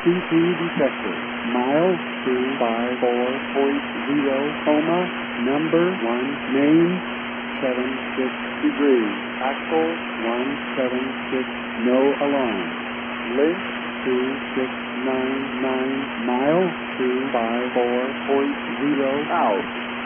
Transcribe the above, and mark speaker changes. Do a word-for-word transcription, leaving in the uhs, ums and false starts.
Speaker 1: C P detector. Mile two five four point zero, coma, number one, name, seven six degrees. Axle, one seven six, no alarm. Link, two six nine nine, mile two five four point zero, out.